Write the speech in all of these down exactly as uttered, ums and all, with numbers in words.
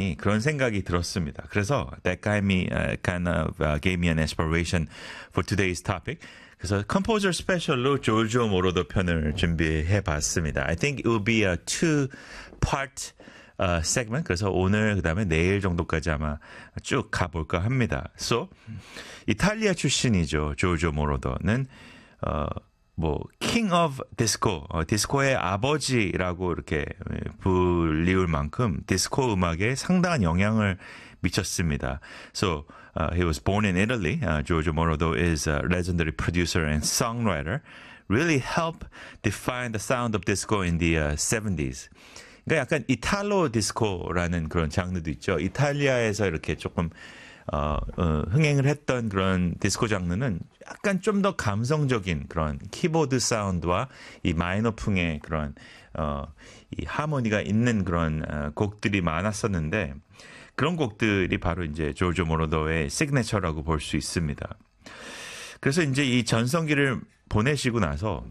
굉장히 그런 생각이 들었습니다. 그래서 that gave me, uh, kind of uh, gave me an inspiration for today's topic. 그래서 컴포저 스페셜로 조조 모로더 편을 준비해 봤습니다. I think it will be a two-part uh, segment. 그래서 오늘 그다음에 내일 정도까지 아마 쭉 가볼까 합니다. So 이탈리아 출신이죠. 조조 모로더는 어, 뭐 king of disco, 어, 디스코의 아버지라고 이렇게 불리울 만큼 디스코 음악에 상당한 영향을 미쳤습니다. So uh, he was born in Italy. Uh, Giorgio Moroder is a legendary producer and songwriter. Really helped define the sound of disco in the uh, seventies. 그러니까 약간 이탈로 디스코라는 그런 장르도 있죠. 이탈리아에서 이렇게 조금 어, 어, 흥행을 했던 그런 디스코 장르는 약간 좀 더 감성적인 그런 키보드 사운드와 이 마이너풍의 그런 어, 이 하모니가 있는 그런 어, 곡들이 많았었는데 그런 곡들이 바로 이제 조조 모로더의 시그니처라고 볼 수 있습니다. 그래서 이제 이 전성기를 보내시고 나서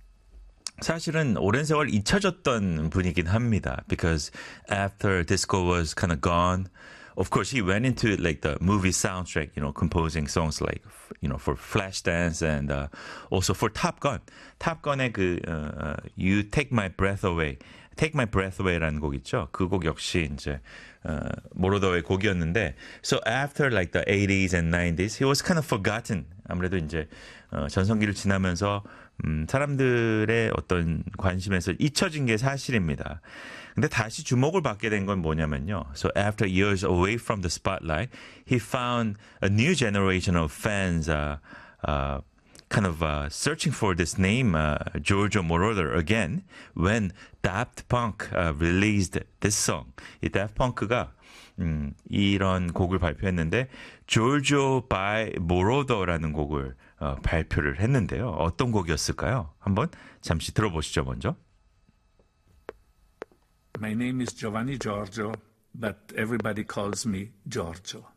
사실은 오랜 세월 잊혀졌던 분이긴 합니다. Because after disco was kind of gone, of course he went into like the movie soundtrack, you know, composing songs like, you know, for Flashdance and uh, also for Top Gun. Top Gun의 그 uh, You Take My Breath Away, Take My Breath Away라는 곡 있죠. 그 곡 역시 이제 uh, 모로더의 곡이었는데, so after like the eighties and nineties, he was kind of forgotten. 아무래도 이제 어, 전성기를 지나면서 음, 사람들의 어떤 관심에서 잊혀진 게 사실입니다. 근데 다시 주목을 받게 된 건 뭐냐면요. So after years away from the spotlight, he found a new generation of fans uh, uh, kind of uh, searching for this name, uh, Giorgio Moroder, again, when Daft Punk uh, released this song. 이 Daft Punk가 음, 이런 곡을 발표했는데 Giorgio by Moroder라는 곡을 어, 발표를 했는데요. 어떤 곡이었을까요? 한번 잠시 들어보시죠, 먼저. My name is Giovanni Giorgio, but everybody calls me Giorgio.